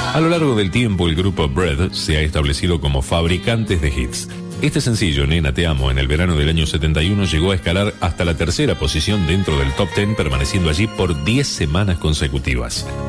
A lo largo del tiempo, el grupo Bread se ha establecido como fabricantes de hits. Este sencillo, Nena Te Amo, en el verano del año 71 llegó a escalar hasta la tercera posición dentro del top 10, permaneciendo allí por 10 semanas consecutivas.